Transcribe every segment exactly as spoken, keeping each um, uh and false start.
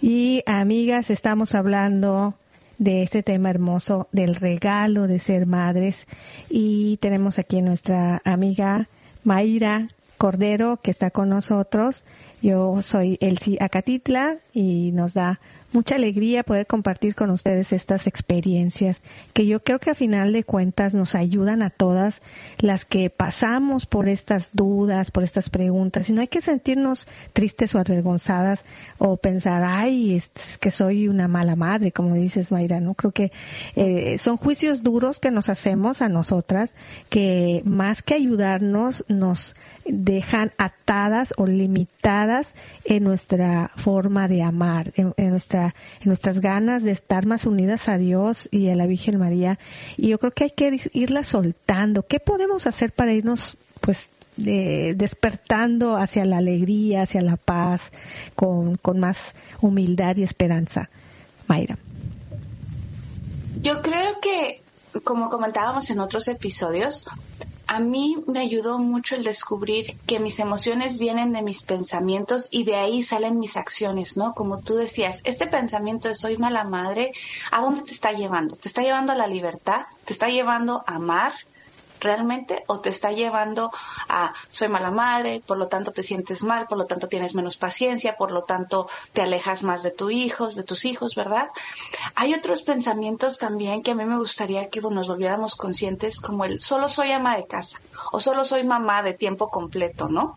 Y amigas, estamos hablando de este tema hermoso del regalo de ser madres y tenemos aquí a nuestra amiga Mayra Cordero que está con nosotros. Yo soy Elsie Acatitla y nos da mucha alegría poder compartir con ustedes estas experiencias que yo creo que a final de cuentas nos ayudan a todas las que pasamos por estas dudas, por estas preguntas. Y no hay que sentirnos tristes o avergonzadas o pensar, ay, es que soy una mala madre, como dices, Mayra, ¿no? Creo que eh, son juicios duros que nos hacemos a nosotras que más que ayudarnos nos dejan atadas o limitadas en nuestra forma de amar, en, en nuestra en nuestras ganas de estar más unidas a Dios y a la Virgen María. Y yo creo que hay que irla soltando. ¿Qué podemos hacer para irnos pues de, despertando hacia la alegría, hacia la paz, con, con más humildad y esperanza? Mayra. Yo creo que, como comentábamos en otros episodios, a mí me ayudó mucho el descubrir que mis emociones vienen de mis pensamientos y de ahí salen mis acciones, ¿no? Como tú decías, este pensamiento de soy mala madre, ¿a dónde te está llevando? ¿Te está llevando a la libertad? ¿Te está llevando a amar realmente? ¿O te está llevando a soy mala madre, por lo tanto te sientes mal, por lo tanto tienes menos paciencia, por lo tanto te alejas más de tus hijos, de tus hijos, ¿verdad? Hay otros pensamientos también que a mí me gustaría que nos volviéramos conscientes, como el solo soy ama de casa o solo soy mamá de tiempo completo, ¿no?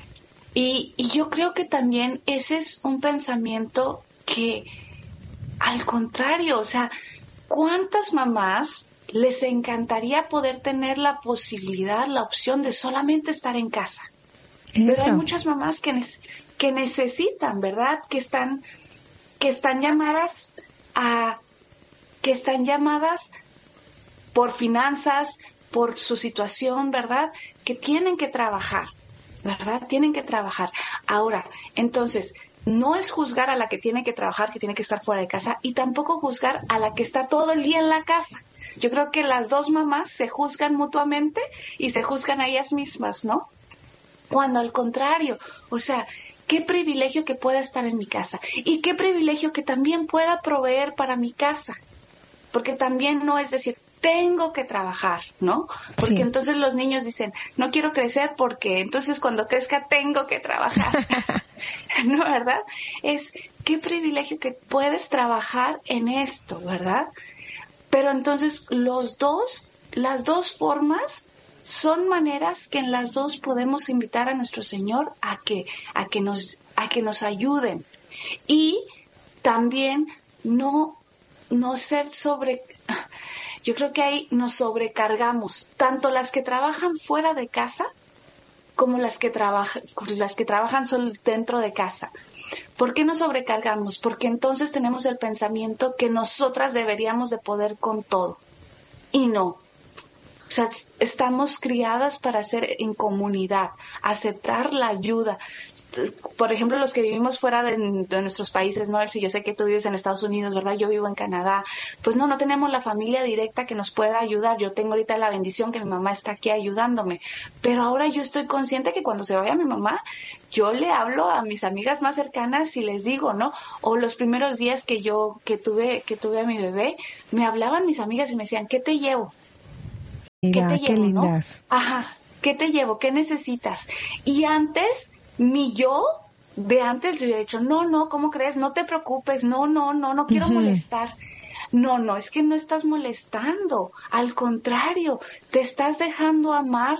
Y, y yo creo que también ese es un pensamiento que, al contrario, o sea, ¿cuántas mamás les encantaría poder tener la posibilidad, la opción de solamente estar en casa? Eso. Pero hay muchas mamás que, ne- que necesitan, ¿verdad? Que están, que están llamadas a, que están llamadas por finanzas, por su situación, ¿verdad? Que tienen que trabajar, ¿verdad? Tienen que trabajar. Ahora, entonces, no es juzgar a la que tiene que trabajar, que tiene que estar fuera de casa, y tampoco juzgar a la que está todo el día en la casa. Yo creo que las dos mamás se juzgan mutuamente y se juzgan a ellas mismas, ¿no? Cuando al contrario, o sea, qué privilegio que pueda estar en mi casa y qué privilegio que también pueda proveer para mi casa, porque también no es decir, tengo que trabajar, ¿no? Porque sí. Entonces los niños dicen, no quiero crecer porque entonces cuando crezca tengo que trabajar, ¿no? ¿Verdad? Es qué privilegio que puedes trabajar en esto, ¿verdad? Pero entonces los dos, las dos formas son maneras que en las dos podemos invitar a nuestro Señor a que, a que nos, a que nos ayuden. Y también no, no ser sobre, yo creo que ahí nos sobrecargamos, tanto las que trabajan fuera de casa como las que trabajan, las que trabajan solo dentro de casa. ¿Por qué nos sobrecargamos? Porque entonces tenemos el pensamiento que nosotras deberíamos de poder con todo. Y no. O sea, estamos criadas para ser en comunidad, aceptar la ayuda. Por ejemplo, los que vivimos fuera de, de nuestros países, ¿no? Si yo sé que tú vives en Estados Unidos, ¿verdad? Yo vivo en Canadá. Pues no, no tenemos la familia directa que nos pueda ayudar. Yo tengo ahorita la bendición que mi mamá está aquí ayudándome. Pero ahora yo estoy consciente que cuando se vaya mi mamá, yo le hablo a mis amigas más cercanas y les digo, ¿no? O los primeros días que yo, que tuve, que tuve a mi bebé, me hablaban mis amigas y me decían, ¿qué te llevo? Mira, ¿Qué te qué llevo, lindas. ¿no? Ajá, ¿qué te llevo? ¿Qué necesitas? Y antes, mi yo de antes yo he dicho, no, no, ¿cómo crees? No te preocupes, no, no, no, no quiero uh-huh. molestar. No, no, es que no estás molestando. Al contrario, te estás dejando amar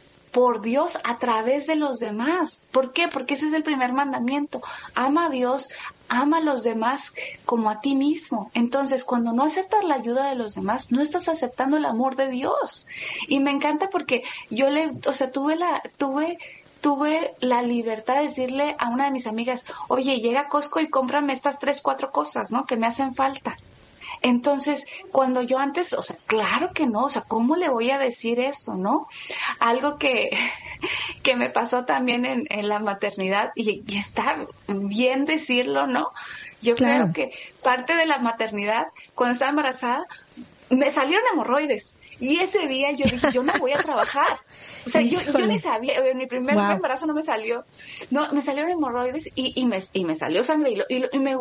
por Dios a través de los demás. ¿Por qué? Porque ese es el primer mandamiento. Ama a Dios, ama a los demás como a ti mismo. Entonces, cuando no aceptas la ayuda de los demás, no estás aceptando el amor de Dios. Y me encanta porque yo le, o sea, tuve la, tuve, tuve la libertad de decirle a una de mis amigas, oye, llega a Costco y cómprame estas tres, cuatro cosas, ¿no? Que me hacen falta. Entonces, cuando yo antes, o sea, claro que no, o sea, ¿cómo le voy a decir eso, no? Algo que, que me pasó también en, en la maternidad, y, y está bien decirlo, ¿no? Yo claro. creo que parte de la maternidad, cuando estaba embarazada, me salieron hemorroides. Y ese día yo dije, yo no voy a trabajar. O sea, yo, yo ni sabía, en mi primer wow. embarazo no me salió, no, me salieron hemorroides y, y, me, y me salió sangre y, lo, y, lo, y me...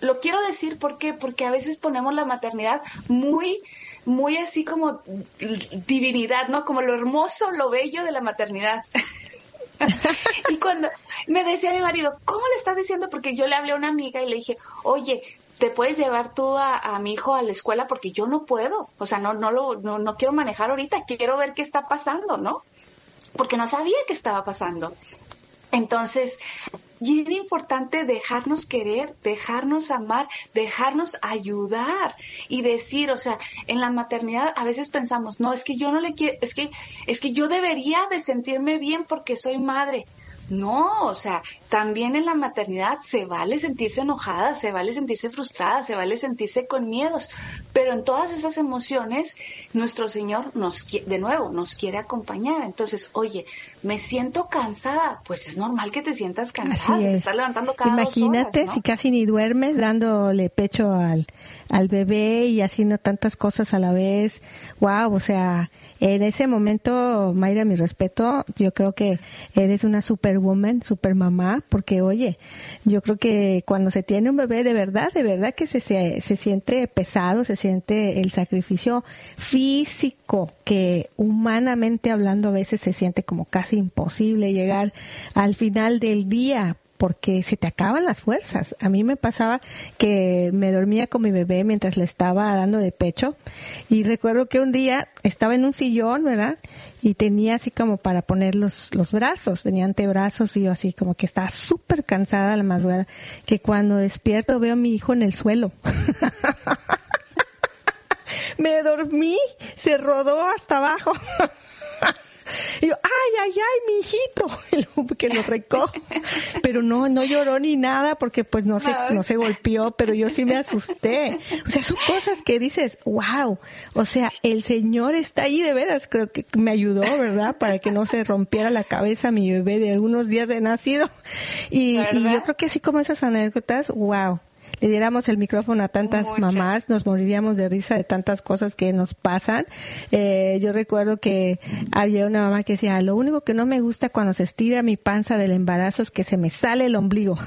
lo quiero decir ¿por qué? Porque a veces ponemos la maternidad muy, muy así como divinidad, ¿no? Como lo hermoso, lo bello de la maternidad. Y cuando me decía mi marido, ¿cómo le estás diciendo? Porque yo le hablé a una amiga y le dije, oye, ¿te puedes llevar tú a, a mi hijo a la escuela? Porque yo no puedo, o sea, no no lo no, no quiero manejar ahorita, quiero ver qué está pasando, ¿no? Porque no sabía qué estaba pasando. Entonces, y es importante dejarnos querer, dejarnos amar, dejarnos ayudar y decir, o sea, en la maternidad a veces pensamos, no, es que yo no le quiero, es que, es que yo debería de sentirme bien porque soy madre. No, o sea, también en la maternidad se vale sentirse enojada, se vale sentirse frustrada, se vale sentirse con miedos, pero en todas esas emociones nuestro Señor nos de nuevo nos quiere acompañar. Entonces, oye, me siento cansada, pues es normal que te sientas cansada, te estás levantando cada Imagínate dos horas, ¿no? Si casi ni duermes dándole pecho al al bebé y haciendo tantas cosas a la vez. Wow, o sea, en ese momento, Mayra, mi respeto, yo creo que eres una superwoman, super mamá, porque oye, yo creo que cuando se tiene un bebé de verdad, de verdad que se, se, se siente pesado, se siente el sacrificio físico, que humanamente hablando a veces se siente como casi imposible llegar al final del día, porque se te acaban las fuerzas. A mí me pasaba que me dormía con mi bebé mientras le estaba dando de pecho, y recuerdo que un día estaba en un sillón, ¿verdad? Y tenía así como para poner los, los brazos, tenía antebrazos, y yo así como que estaba súper cansada a la madrugada, que cuando despierto veo a mi hijo en el suelo. Me dormí, se rodó hasta abajo. Y yo, ay, ay, ay, mi hijito, que lo recojo. Pero no, no lloró ni nada porque pues no se, no se golpeó, pero yo sí me asusté. O sea, son cosas que dices, wow, o sea, el Señor está ahí de veras, creo que me ayudó, ¿verdad? Para que no se rompiera la cabeza mi bebé de algunos días de nacido. Y, y yo creo que así como esas anécdotas, wow. Le diéramos el micrófono a tantas Muchas. mamás, nos moriríamos de risa de tantas cosas que nos pasan. Eh, yo recuerdo que había una mamá que decía, lo único que no me gusta cuando se estira mi panza del embarazo es que se me sale el ombligo.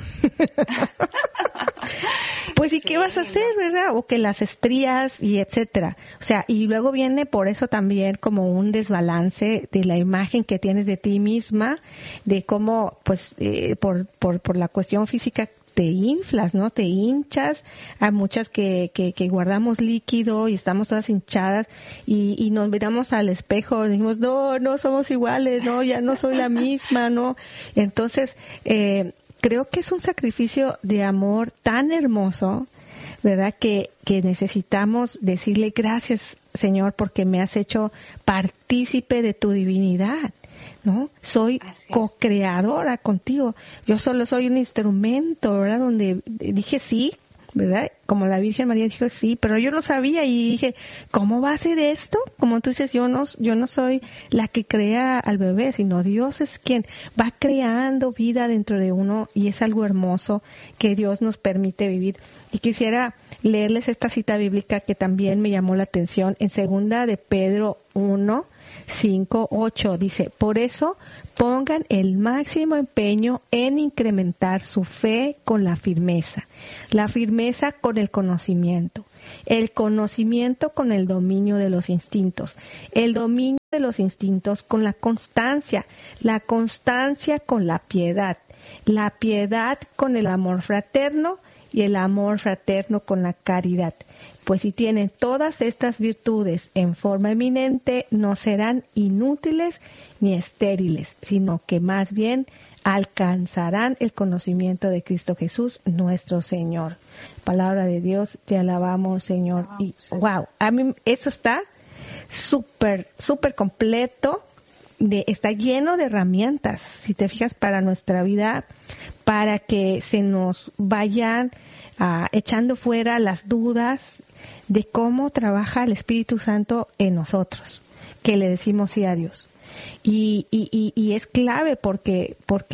Pues, ¿y qué sí, vas a hacer, verdad? O que las estrías y etcétera. O sea, y luego viene por eso también como un desbalance de la imagen que tienes de ti misma, de cómo, pues, eh, por, por, por la cuestión física te inflas, ¿no? Te hinchas. Hay muchas que, que, que guardamos líquido y estamos todas hinchadas y, y nos miramos al espejo y decimos, no, no somos iguales, no, ya no soy la misma, ¿no? Entonces, eh, creo que es un sacrificio de amor tan hermoso, ¿verdad? Que, que necesitamos decirle gracias, Señor, porque me has hecho partícipe de tu divinidad, ¿no? Soy co-creadora contigo. Yo solo soy un instrumento, ¿verdad? Donde dije sí, ¿verdad? Como la Virgen María dijo sí, pero yo no sabía y dije, ¿cómo va a ser esto? Como tú dices, yo no, yo no soy la que crea al bebé, sino Dios es quien va creando vida dentro de uno y es algo hermoso que Dios nos permite vivir. Y quisiera leerles esta cita bíblica que también me llamó la atención en segunda de Pedro uno, cinco, ocho. Dice, por eso pongan el máximo empeño en incrementar su fe con la firmeza, la firmeza con el conocimiento, el conocimiento con el dominio de los instintos, el dominio de los instintos con la constancia, la constancia con la piedad, la piedad con el amor fraterno y el amor fraterno con la caridad. Pues si tienen todas estas virtudes en forma eminente, no serán inútiles ni estériles, sino que más bien alcanzarán el conocimiento de Cristo Jesús, nuestro Señor. Palabra de Dios, te alabamos, Señor. Y wow, a mí eso está súper, súper completo. De, está lleno de herramientas, si te fijas, para nuestra vida, para que se nos vayan uh, echando fuera las dudas de cómo trabaja el Espíritu Santo en nosotros, que le decimos sí a Dios. Y, y, y, y es clave porque, porque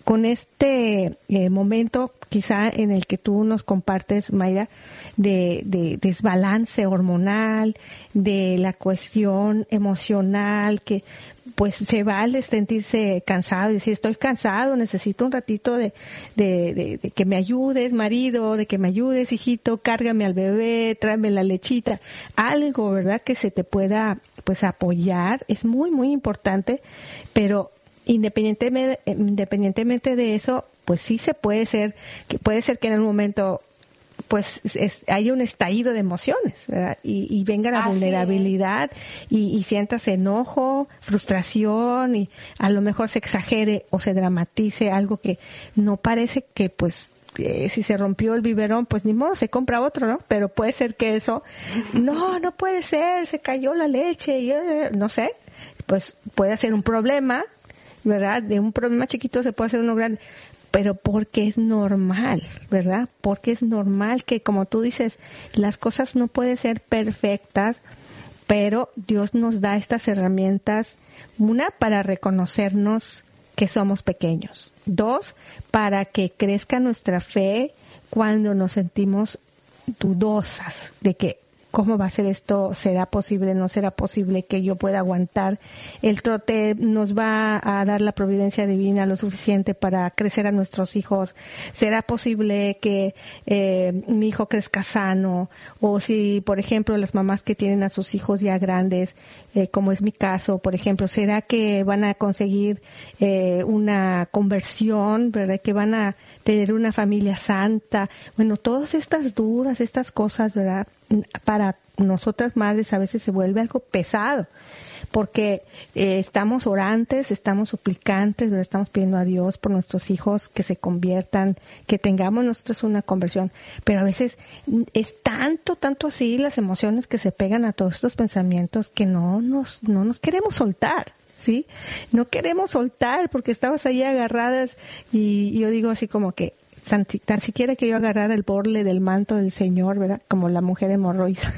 con este eh, momento quizá en el que tú nos compartes, Mayra, de, de desbalance hormonal, de la cuestión emocional, que pues se vale sentirse cansado y decir estoy cansado, necesito un ratito de, de, de, de que me ayudes, marido, de que me ayudes, hijito, cárgame al bebé, tráeme la lechita, algo, ¿verdad?, que se te pueda pues apoyar, es muy, muy importante, pero independientemente, independientemente de eso, pues sí se puede ser, que puede ser que en un momento pues es, haya un estallido de emociones, ¿verdad? Y, y venga la Así vulnerabilidad y, y sientas enojo, frustración y a lo mejor se exagere o se dramatice algo que no parece que pues eh, si se rompió el biberón, pues ni modo, se compra otro, ¿no? Pero puede ser que eso, no, no puede ser, se cayó la leche, y, eh, no sé, pues puede ser un problema, ¿verdad? De un problema chiquito se puede hacer uno grande, pero porque es normal, ¿verdad? Porque es normal que, como tú dices, las cosas no pueden ser perfectas, pero Dios nos da estas herramientas, una, para reconocernos que somos pequeños, dos, para que crezca nuestra fe cuando nos sentimos dudosas de que ¿cómo va a ser esto? ¿Será posible? ¿No será posible que yo pueda aguantar? El trote nos va a dar la providencia divina lo suficiente para crecer a nuestros hijos. ¿Será posible que eh, mi hijo crezca sano? O si, por ejemplo, las mamás que tienen a sus hijos ya grandes, eh, como es mi caso, por ejemplo, ¿será que van a conseguir eh, una conversión, verdad? Que van a tener una familia santa. Bueno, todas estas dudas, estas cosas, ¿verdad? Para nosotras madres a veces se vuelve algo pesado, porque eh, estamos orantes, estamos suplicantes, ¿verdad? Estamos pidiendo a Dios por nuestros hijos que se conviertan, que tengamos nosotros una conversión, pero a veces es tanto, tanto así las emociones que se pegan a todos estos pensamientos que no nos, no nos queremos soltar. ¿Sí? No queremos soltar porque estamos ahí agarradas y yo digo así como que tan, tan siquiera que yo agarrara el borle del manto del Señor, ¿verdad? Como la mujer hemorroísa.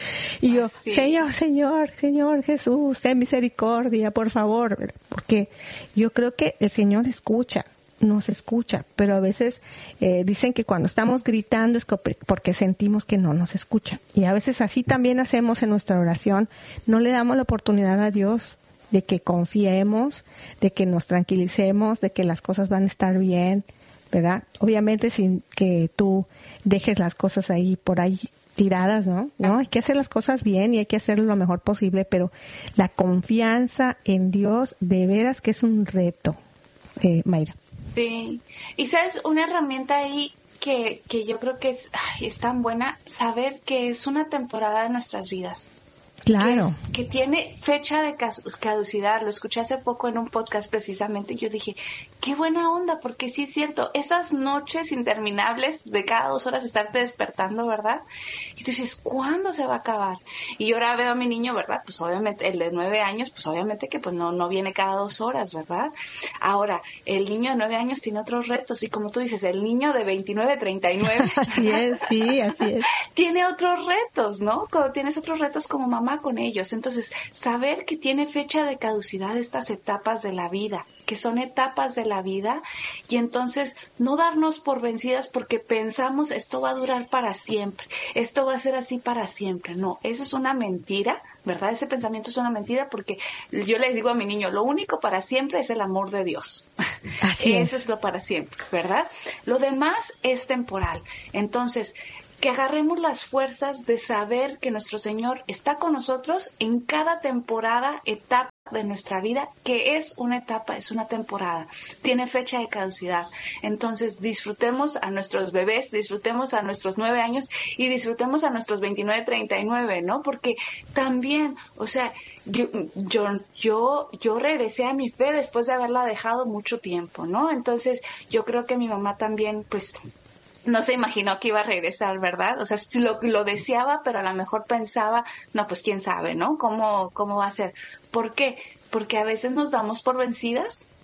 Y yo, sí. Señor, Señor, Señor Jesús, ten misericordia, por favor, ¿verdad? Porque yo creo que el Señor escucha, nos escucha, pero a veces eh, dicen que cuando estamos gritando es porque sentimos que no nos escucha. Y a veces así también hacemos en nuestra oración, no le damos la oportunidad a Dios de que confiemos, de que nos tranquilicemos, de que las cosas van a estar bien, ¿verdad? Obviamente sin que tú dejes las cosas ahí por ahí tiradas, ¿no? No, hay que hacer las cosas bien y hay que hacerlo lo mejor posible, pero la confianza en Dios de veras que es un reto, eh, Mayra. Sí, y sabes, una herramienta ahí que, que yo creo que es, ay, es tan buena, saber que es una temporada de nuestras vidas. Claro. Que, es, que tiene fecha de caducidad. Lo escuché hace poco en un podcast precisamente y yo dije, qué buena onda, porque sí es cierto, esas noches interminables de cada dos horas estarte despertando, ¿verdad? Y tú dices, ¿cuándo se va a acabar? Y yo ahora veo a mi niño, ¿verdad? Pues obviamente, el de nueve años, pues obviamente que pues no, no viene cada dos horas, ¿verdad? Ahora, el niño de nueve años tiene otros retos y como tú dices, el niño de veintinueve, treinta y nueve, así es, sí, así es. Tiene otros retos, ¿no? Cuando tienes otros retos como mamá con ellos. Entonces, saber que tiene fecha de caducidad estas etapas de la vida, que son etapas de la vida, y entonces no darnos por vencidas porque pensamos esto va a durar para siempre, esto va a ser así para siempre. No, esa es una mentira, ¿verdad? Ese pensamiento es una mentira porque yo les digo a mi niño, lo único para siempre es el amor de Dios. Así Eso es. es lo para siempre, ¿verdad? Lo demás es temporal. Entonces, que agarremos las fuerzas de saber que nuestro Señor está con nosotros en cada temporada, etapa de nuestra vida, que es una etapa, es una temporada, tiene fecha de caducidad. Entonces disfrutemos a nuestros bebés, disfrutemos a nuestros nueve años y disfrutemos a nuestros veintinueve, treinta y nueve, ¿no? Porque también, o sea, yo, yo, yo, yo regresé a mi fe después de haberla dejado mucho tiempo, ¿no? Entonces yo creo que mi mamá también, pues, no se imaginó que iba a regresar, ¿verdad? O sea, lo, lo deseaba, pero a lo mejor pensaba, no, pues quién sabe, ¿no? ¿Cómo, cómo va a ser? ¿Por qué? Porque a veces nos damos por vencidas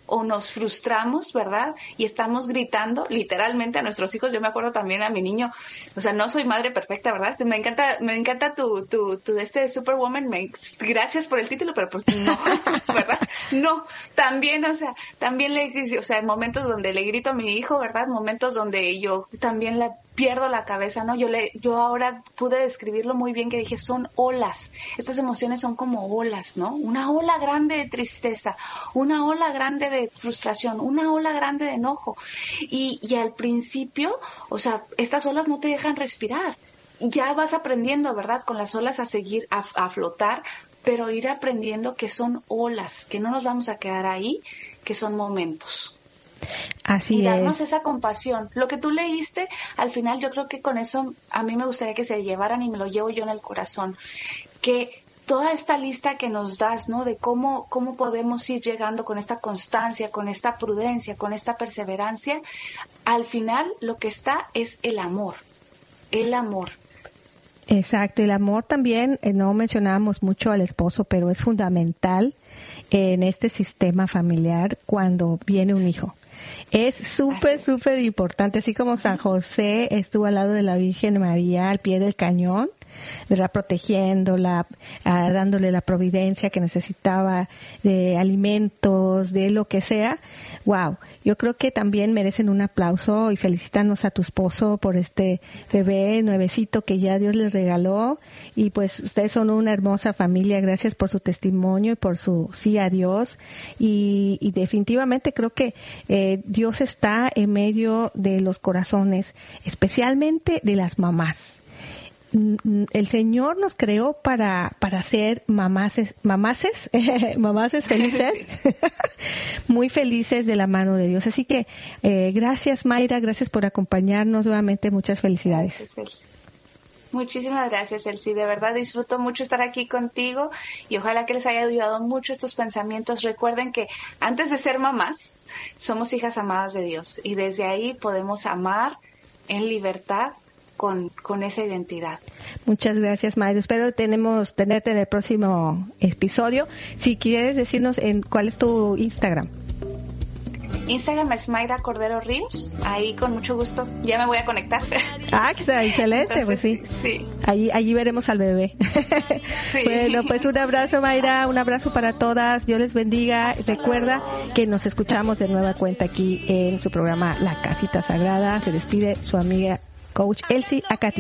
o nos frustramos, ¿verdad? Y estamos gritando literalmente a nuestros hijos. Yo me acuerdo también a mi niño, o sea, no soy madre perfecta, ¿verdad? Me encanta, me encanta tu, tu, tu este Superwoman, me, gracias por el título, pero pues no, ¿verdad? No, también, o sea, también le, o sea, momentos donde le grito a mi hijo, ¿verdad? Momentos donde yo también le pierdo la cabeza, ¿no? Yo le, yo ahora pude describirlo muy bien, que dije, son olas. Estas emociones son como olas, ¿no? Una ola grande de tristeza, una ola grande de frustración, una ola grande de enojo. Y, y al principio, o sea, estas olas no te dejan respirar. Ya vas aprendiendo, ¿verdad? Con las olas a seguir, a, a flotar, pero ir aprendiendo que son olas, que no nos vamos a quedar ahí, que son momentos. Así y darnos es. esa compasión. Lo que tú leíste, al final yo creo que con eso a mí me gustaría que se llevaran y me lo llevo yo en el corazón, que toda esta lista que nos das, ¿no? De cómo, cómo podemos ir llegando con esta constancia, con esta prudencia, con esta perseverancia, al final lo que está es el amor, el amor. Exacto, el amor también, eh, no mencionábamos mucho al esposo, pero es fundamental en este sistema familiar cuando viene un hijo. Es súper, súper importante, así como San José estuvo al lado de la Virgen María al pie del cañón, ¿verdad? Protegiéndola, ah, dándole la providencia que necesitaba de alimentos, de lo que sea. Wow, yo creo que también merecen un aplauso y felicitarnos a tu esposo por este bebé nuevecito que ya Dios les regaló, y pues ustedes son una hermosa familia. Gracias por su testimonio y por su sí a Dios, y, y definitivamente creo que eh, Dios está en medio de los corazones, especialmente de las mamás. El Señor nos creó para para ser mamases, mamases, mamases felices, muy felices de la mano de Dios. Así que eh, gracias, Mayra, gracias por acompañarnos nuevamente, muchas felicidades. Gracias, muchísimas gracias, Elsie. De verdad disfruto mucho estar aquí contigo y ojalá que les haya ayudado mucho estos pensamientos. Recuerden que antes de ser mamás, somos hijas amadas de Dios y desde ahí podemos amar en libertad con, con esa identidad. Muchas gracias, Mayra. Espero tenemos tenerte en el próximo episodio. Si quieres decirnos en cuál es tu Instagram. Instagram es Mayra Cordero Ríos. Ahí con mucho gusto. Ya me voy a conectar. Ah, excelente. Entonces, pues sí. sí. Allí, allí veremos al bebé. Sí. Bueno, pues un abrazo, Mayra. Un abrazo para todas. Dios les bendiga. Recuerda que nos escuchamos de nueva cuenta aquí en su programa La Casita Sagrada. Se despide su amiga Coach Elsie Acati.